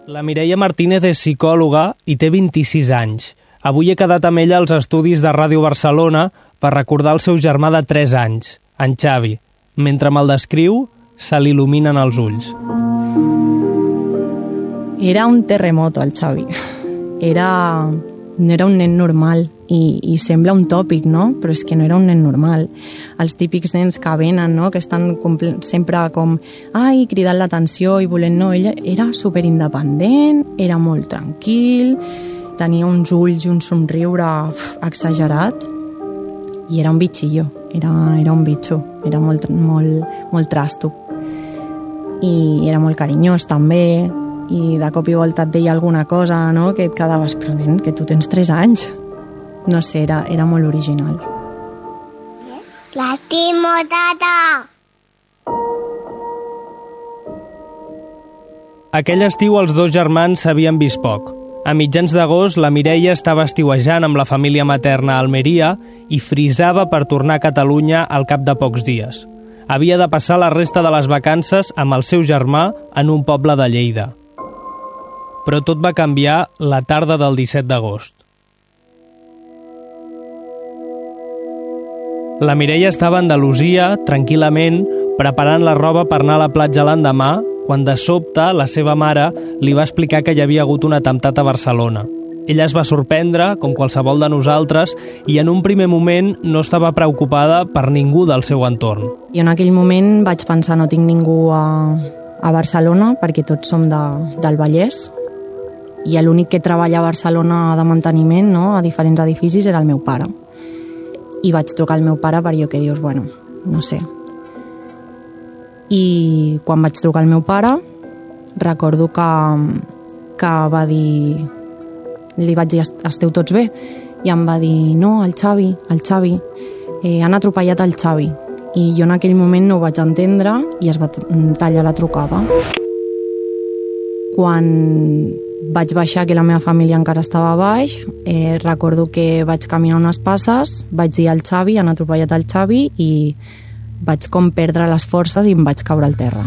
La Mireia Martínez és psicòloga i té 26 anys. Avui he quedat amb ella als estudis de Ràdio Barcelona per recordar el seu germà de 3 anys, en Xavi. Mentre me'l descriu, se l'il·luminen els ulls. Era un terremoto, el Xavi. No era un nen normal i sembla un tòpic, no? Però és que no era un nen normal. Els típics nens que venen, no? Que estan sempre com cridant l'atenció i volent... No, ell era superindependent, era molt tranquil, tenia uns ulls i un somriure exagerat i era un bitxillo, era un bitxo, era molt trasto. I era molt carinyós també, i de cop i volta et deia alguna cosa, no? Que et quedaves, però nen, que tu tens 3 anys. No sé, era molt original. L'estimo, tata! Aquell estiu els dos germans s'havien vist poc. A mitjans d'agost, la Mireia estava estiuejant amb la família materna a Almeria i frisava per tornar a Catalunya al cap de pocs dies. Havia de passar la resta de les vacances amb el seu germà en un poble de Lleida. Però tot va canviar la tarda del 17 d'agost. La Mireia estava a Andalusia, tranquil·lament, preparant la roba per anar a la platja l'endemà, quan de sobte la seva mare li va explicar que hi havia hagut un atemptat a Barcelona. Ella es va sorprendre, com qualsevol de nosaltres, i en un primer moment no estava preocupada per ningú del seu entorn. I en aquell moment vaig pensar, no tinc ningú a Barcelona, perquè tots som del Vallès, i l'únic que treballa a Barcelona de manteniment, no, a diferents edificis, era el meu pare. I vaig trucar al meu pare per allò que dius, bueno, no sé. I quan vaig trucar al meu pare, recordo que va dir... Li vaig dir, esteu tots bé? I em va dir, no, el Xavi, han atropellat el Xavi. I jo en aquell moment no ho vaig entendre i es va tallar la trucada. Quan vaig baixar, que la meva família encara estava a baix, recordo que vaig caminar unes passes, vaig dir al Xavi, han atropellat el Xavi, i vaig com perdre les forces i em vaig caure al terra.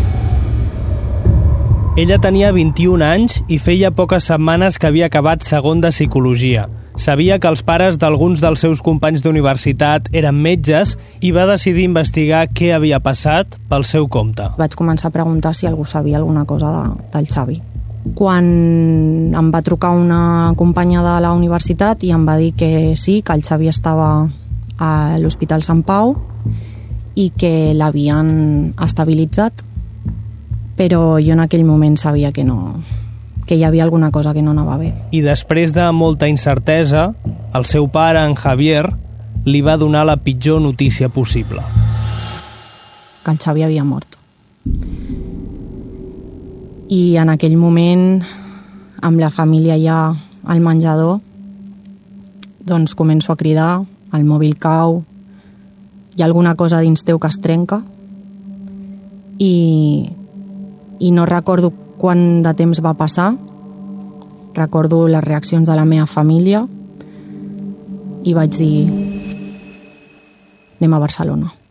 Ella tenia 21 anys i feia poques setmanes que havia acabat segon de psicologia. Sabia que els pares d'alguns dels seus companys d'universitat eren metges i va decidir investigar què havia passat pel seu compte. Vaig començar a preguntar si algú sabia alguna cosa del Xavi. Quan em va trucar una companya de la universitat i em va dir que sí, que el Xavi estava a l'Hospital Sant Pau i que l'havien estabilitzat, però jo en aquell moment sabia que hi havia alguna cosa que no anava bé. I després de molta incertesa, el seu pare, en Javier, li va donar la pitjor notícia possible. Que el Xavi havia mort. I en aquell moment, amb la família ja al menjador, doncs començo a cridar, el mòbil cau, hi ha alguna cosa dins teu que es trenca i no recordo quant de temps va passar, recordo les reaccions de la meva família i vaig dir, anem a Barcelona.